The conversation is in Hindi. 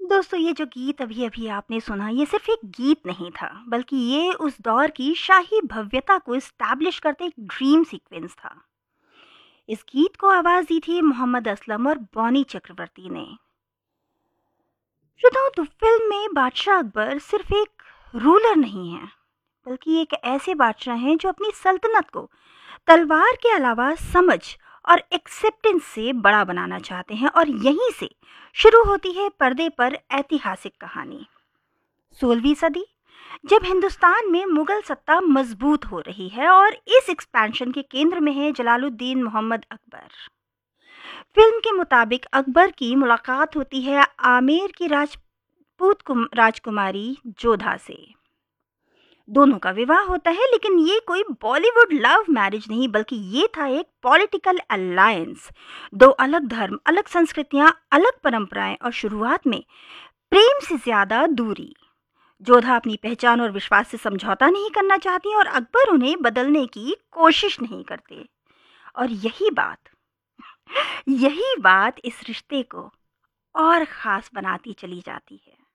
दोस्तों, ये जो गीत अभी-अभी आपने सुना, ये सिर्फ़ एक गीत नहीं था, बल्कि ये उस दौर की शाही भव्यता को एस्टैब्लिश करते एक ड्रीम सीक्वेंस था। इस गीत को आवाज़ दी थी मोहम्मद असलम और बॉनी चक्रवर्ती ने। श्रोताओ, तो फ़िल्म में बादशाह अकबर सिर्फ़ एक रूलर नहीं है, बल्कि एक ऐसे बादशाह हैं जो अपनी सल्तनत को तलवार के अलावा समझ और एक्सेप्टेंस से बड़ा बनाना चाहते हैं, और यहीं से शुरू होती है पर्दे पर ऐतिहासिक कहानी। 16वीं सदी, जब हिंदुस्तान में मुगल सत्ता मजबूत हो रही है और इस एक्सपेंशन के केंद्र में है जलालुद्दीन मोहम्मद अकबर। फिल्म के मुताबिक अकबर की मुलाकात होती है आमेर की राजपूत राजकुमारी जोधा से। दोनों का विवाह होता है, लेकिन ये कोई बॉलीवुड लव मैरिज नहीं, बल्कि ये था एक पॉलिटिकल अलायंस। दो अलग धर्म, अलग संस्कृतियां, अलग परंपराएं, और शुरुआत में प्रेम से ज्यादा दूरी। जोधा अपनी पहचान और विश्वास से समझौता नहीं करना चाहती और अकबर उन्हें बदलने की कोशिश नहीं करते। और यही बात इस रिश्ते को और खास बनाती चली जाती है।